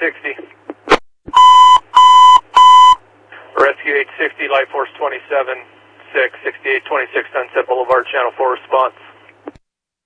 860. Rescue 860, Light Force 27, 6, 6826 Sunset Boulevard, Channel 4 response.